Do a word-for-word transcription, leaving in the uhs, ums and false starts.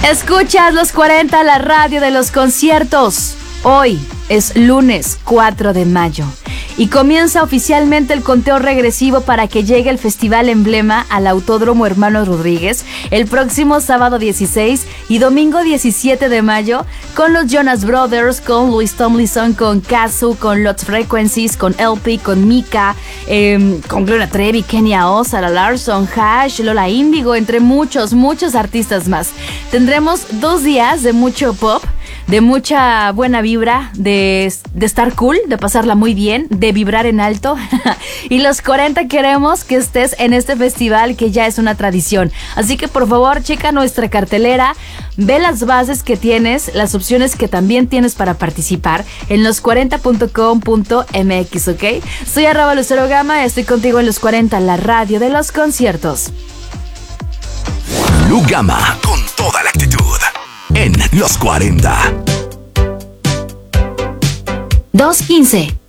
Escuchas Los cuarenta, la radio de los conciertos. Hoy es lunes cuatro de mayo y comienza oficialmente el conteo regresivo para que llegue el Festival Emblema al Autódromo Hermanos Rodríguez el próximo sábado dieciséis y domingo diecisiete de mayo con los Jonas Brothers, con Louis Tomlinson, con Kazu, con Lost Frequencies, con L P, con Mika, eh, con Gloria Trevi, Kenya Oz, Sarah Larson, Hash, Lola Índigo, entre muchos, muchos artistas más. Tendremos dos días de mucho pop, de mucha buena vibra, de, de estar cool, de pasarla muy bien, de vibrar en alto. Y los cuarenta queremos que estés en este festival que ya es una tradición. Así que por favor, checa nuestra cartelera, ve las bases que tienes, las opciones que también tienes para participar en los cuarenta punto com punto m x, ¿ok? Soy arroba Lucero Gama, estoy contigo en Los cuarenta, la radio de los conciertos. Lu Gama, con toda la actitud, en Los cuarenta. dos quince